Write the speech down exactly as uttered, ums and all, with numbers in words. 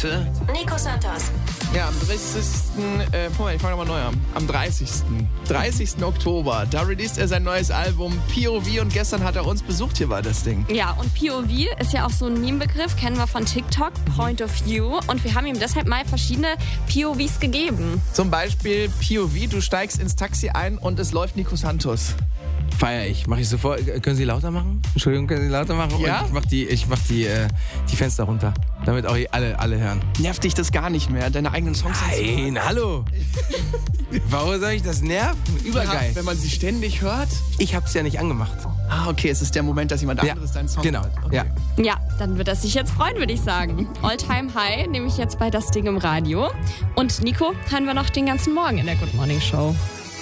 heute Nico Santos. Ja, am dreißigsten Äh, Moment, ich fange nochmal neu an. Am dreißigsten dreißigsten Oktober, da released er sein neues Album P O V und gestern hat er uns besucht. Hier war das Ding. Ja, und P O V ist ja auch so ein Meme-Begriff, kennen wir von TikTok, Point of View. Und wir haben ihm deshalb mal verschiedene P O Vs gegeben. Zum Beispiel P O V, du steigst ins Taxi ein und es läuft Nico Santos. feiere ich. Mache ich sofort. Können Sie lauter machen? Entschuldigung, können Sie lauter machen? Ja? Und ich mach die, ich mach die, äh, die Fenster runter, damit auch alle, alle hören. Nervt dich das gar nicht mehr, deine eigenen Songs? Nein, hallo. Warum soll ich das nerven? Übergeil. Ja, wenn man sie ständig hört. Ich hab's ja nicht angemacht. Ah, okay, es ist der Moment, dass jemand Ja, anderes deinen Song genau. hört. Okay. Ja. Ja, dann wird er sich jetzt freuen, würde ich sagen. All Time High nehme ich jetzt bei Das Ding im Radio. Und Nico hören wir noch den ganzen Morgen in der Good Morning Show.